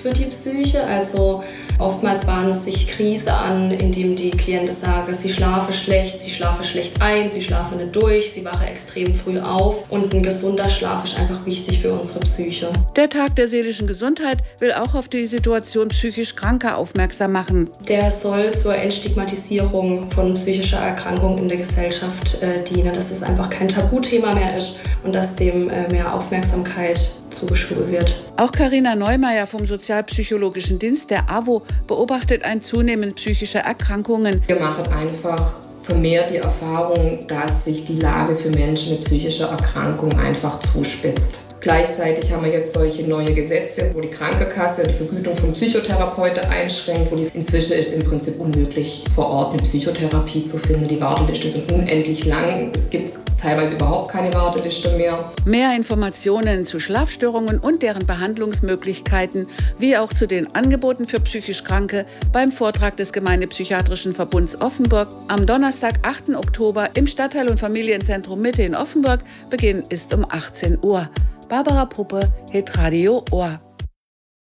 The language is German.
für die Psyche. Also oftmals bahnen es sich Krise an, indem die Klienten sagen, sie schlafe schlecht ein, sie schlafe nicht durch, sie wache extrem früh auf. Und ein gesunder Schlaf ist einfach wichtig für unsere Psyche. Der Tag der seelischen Gesundheit will auch auf die Situation psychisch Kranker aufmerksam machen. Der soll zur Entstigmatisierung von psychischer Erkrankung in der Gesellschaft dienen, dass es einfach kein Tabuthema mehr ist und dass dem mehr Aufmerksamkeit zugeschoben wird. Auch Carina Neumeier vom Sozialpsychologischen Dienst der AWO beobachtet ein Zunehmend psychischer Erkrankungen. Wir machen einfach vermehrt die Erfahrung, dass sich die Lage für Menschen mit psychischer Erkrankung einfach zuspitzt. Gleichzeitig haben wir jetzt solche neue Gesetze, wo die Krankenkasse die Vergütung von Psychotherapeuten einschränkt, wo inzwischen ist im Prinzip unmöglich, vor Ort eine Psychotherapie zu finden. Die Warteliste sind unendlich lang. Es gibt teilweise überhaupt keine Warteliste mehr. Mehr Informationen zu Schlafstörungen und deren Behandlungsmöglichkeiten, wie auch zu den Angeboten für psychisch Kranke beim Vortrag des Gemeindepsychiatrischen Verbunds Offenburg am Donnerstag, 8. Oktober im Stadtteil- und Familienzentrum Mitte in Offenburg. Beginn ist um 18 Uhr. Barbara Puppe, Hitradio Ohr.